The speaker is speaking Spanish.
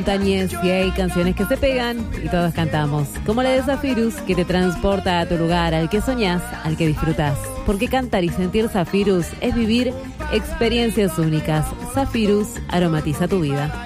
Montañés y hay canciones que se pegan y todos cantamos, como la de Zafirus, que te transporta a tu lugar, al que soñás, al que disfrutás. Porque cantar y sentir Zafirus es vivir experiencias únicas. Zafirus aromatiza tu vida.